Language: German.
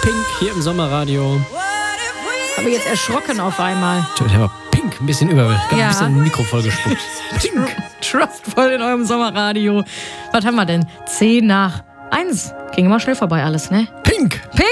Pink hier im Sommerradio. Habe jetzt erschrocken auf einmal. Der war Pink, ein bisschen ein bisschen Mikro vollgespuckt. Pink. Trustvoll in eurem Sommerradio. Was haben wir denn? 10 nach 1. Ging immer schnell vorbei alles, ne? Pink!